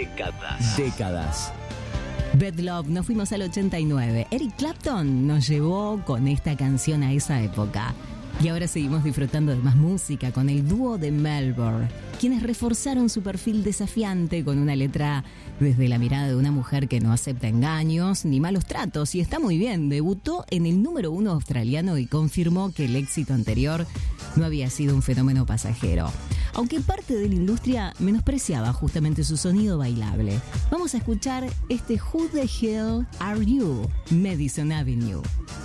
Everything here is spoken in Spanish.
Décadas. Bad Love, nos fuimos al 89. Eric Clapton nos llevó con esta canción a esa época. Y ahora seguimos disfrutando de más música con el dúo de Melbourne, quienes reforzaron su perfil desafiante con una letra desde la mirada de una mujer que no acepta engaños ni malos tratos, y está muy bien. Debutó en el número 1 australiano y confirmó que el éxito anterior no había sido un fenómeno pasajero, aunque parte de la industria menospreciaba justamente su sonido bailable. Vamos a escuchar este Who the Hell Are You, Madison Avenue.